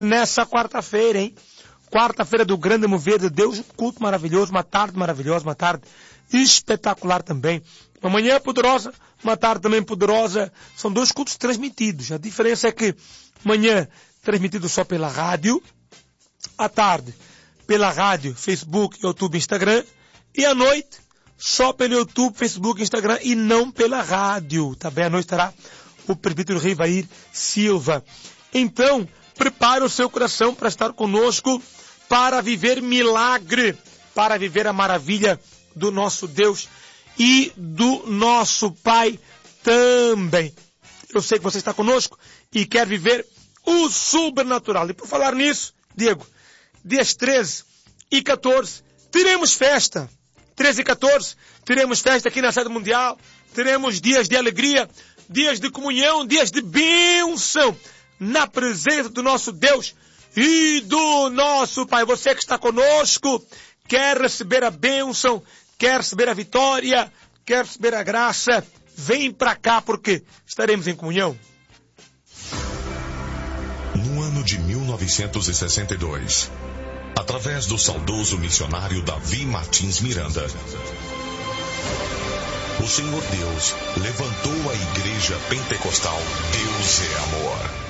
nessa quarta-feira, hein? Quarta-feira do grande mover de Deus, um culto maravilhoso, uma tarde maravilhosa, uma tarde espetacular também. Uma manhã poderosa, uma tarde também poderosa. São dois cultos transmitidos. A diferença é que manhã transmitido só pela rádio, à tarde pela rádio, Facebook, YouTube, Instagram, e à noite só pelo YouTube, Facebook, Instagram e não pela rádio. Também à noite estará o presbítero Rivair Silva. Então, prepare o seu coração para estar conosco, para viver milagre, para viver a maravilha do nosso Deus e do nosso Pai também. Eu sei que você está conosco e quer viver o sobrenatural. E por falar nisso, Diego, dias 13 e 14, teremos festa. 13 e 14, teremos festa aqui na Sede Mundial, teremos dias de alegria, dias de comunhão, dias de bênção, na presença do nosso Deus e do nosso Pai. Você que está conosco, quer receber a bênção, quer receber a vitória, quer receber a graça, vem para cá porque estaremos em comunhão. No ano de 1962, através do saudoso missionário Davi Martins Miranda, o Senhor Deus levantou a Igreja Pentecostal Deus é Amor.